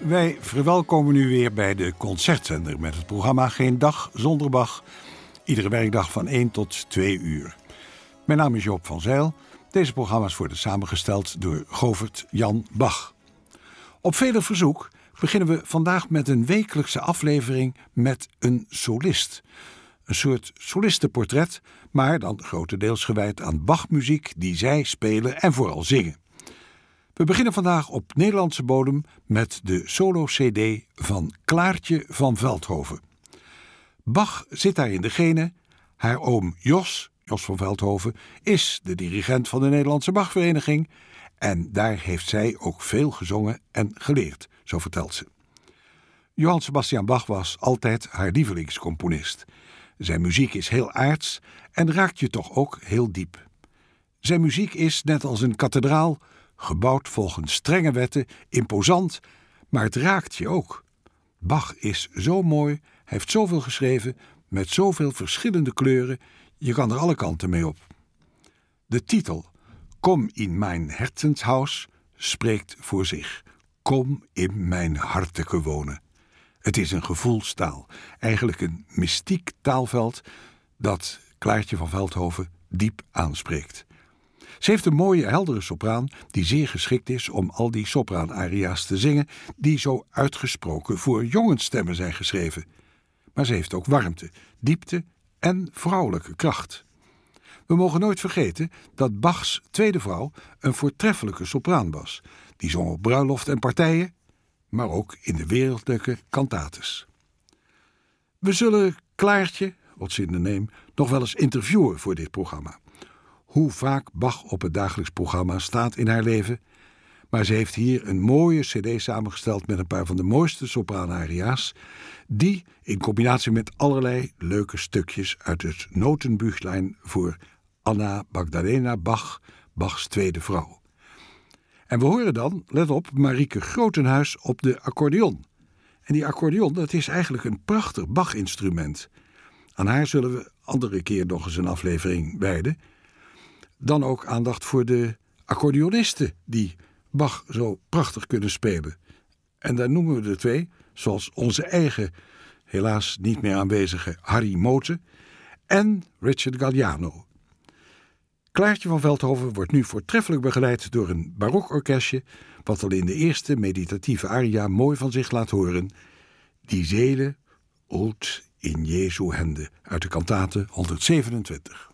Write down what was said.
Wij verwelkomen u weer bij de Concertzender met het programma Geen Dag Zonder Bach. Iedere werkdag van 1 tot 2 uur. Mijn naam is Joop van Zijl. Deze programma's worden samengesteld door Govert Jan Bach. Op vele verzoek beginnen we vandaag met een wekelijkse aflevering met een solist. Een soort solistenportret, maar dan grotendeels gewijd aan Bachmuziek die zij spelen en vooral zingen. We beginnen vandaag op Nederlandse bodem met de solo-cd van Klaartje van Veldhoven. Bach zit daar in de genen. Haar oom Jos van Veldhoven, is de dirigent van de Nederlandse Bachvereniging en daar heeft zij ook veel gezongen en geleerd, zo vertelt ze. Johann Sebastian Bach was altijd haar lievelingscomponist. Zijn muziek is heel aards en raakt je toch ook heel diep. Zijn muziek is, net als een kathedraal, gebouwd volgens strenge wetten, imposant, maar het raakt je ook. Bach is zo mooi, heeft zoveel geschreven, met zoveel verschillende kleuren, je kan er alle kanten mee op. De titel, Kom in mijn Herzenshaus, spreekt voor zich. Kom in mijn harteke wonen. Het is een gevoelstaal, eigenlijk een mystiek taalveld dat Klaartje van Veldhoven diep aanspreekt. Ze heeft een mooie, heldere sopraan die zeer geschikt is om al die sopraanaria's te zingen die zo uitgesproken voor jongensstemmen zijn geschreven. Maar ze heeft ook warmte, diepte en vrouwelijke kracht. We mogen nooit vergeten dat Bachs tweede vrouw een voortreffelijke sopraan was. Die zong op bruiloft en partijen, maar ook in de wereldlijke cantates. We zullen Klaartje, what's in the name, nog wel eens interviewen voor dit programma. Hoe vaak Bach op het dagelijks programma staat in haar leven. Maar ze heeft hier een mooie cd samengesteld met een paar van de mooiste sopraanaria's, die in combinatie met allerlei leuke stukjes uit het Notenbüchlein voor Anna Magdalena Bach, Bachs tweede vrouw. En we horen dan, let op, Marieke Grotenhuis op de accordeon. En die accordeon, dat is eigenlijk een prachtig Bach-instrument. Aan haar zullen we andere keer nog eens een aflevering wijden. Dan ook aandacht voor de accordeonisten die Bach zo prachtig kunnen spelen. En daar noemen we er 2, zoals onze eigen, helaas niet meer aanwezige Harry Mote en Richard Galliano. Klaartje van Veldhoven wordt nu voortreffelijk begeleid door een barokorkestje, wat al in de eerste meditatieve aria mooi van zich laat horen. Die Seele oud in Jesu Hände uit de kantate 127.